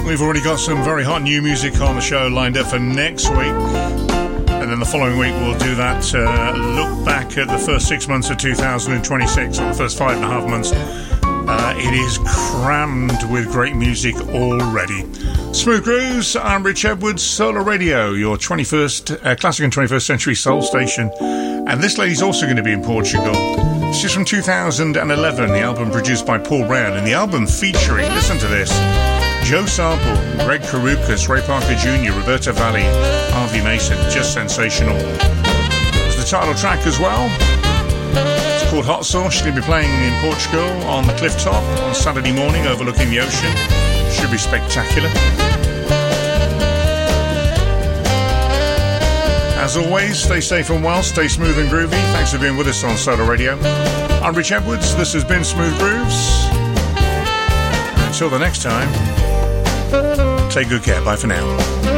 We've already got some very hot new music on the show lined up for next week. And then the following week we'll do that look back at the first 6 months of 2026, or the first 5.5 months. It is crammed with great music already. Smooth Grooves, I'm Rich Edwards, Solar Radio, your 21st classic and 21st century soul station. And this lady's also going to be in Portugal. She's from 2011, the album produced by Paul Brown, and the album featuring, listen to this, Joe Sample, Greg Karukas, Ray Parker Jr., Roberta Valli, Harvey Mason, just sensational. There's the title track as well. It's called Hot Sauce. She's going to be playing in Portugal on the cliff top on Saturday morning overlooking the ocean. Should be spectacular. As always, stay safe and well, stay smooth and groovy. Thanks for being with us on Solar Radio. I'm Rich Edwards, this has been Smooth Grooves. And until the next time, take good care, bye for now.